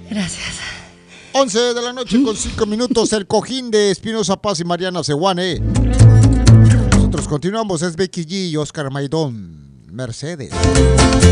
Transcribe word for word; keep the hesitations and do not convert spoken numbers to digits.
Gracias. once de la noche con cinco minutos, el cojín de Espinosa Paz y Mariana Seguane. Nosotros continuamos, es Becky G y Oscar Maidón, Mercedes.